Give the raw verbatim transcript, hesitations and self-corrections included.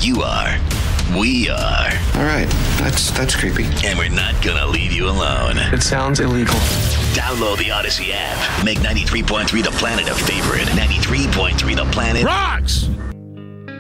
you are. We are. All right. That's that's creepy. And we're not going to leave you alone. It sounds illegal. Download the Odyssey app. Make ninety-three point three The Planet a favorite. ninety-three point three The Planet Rocks!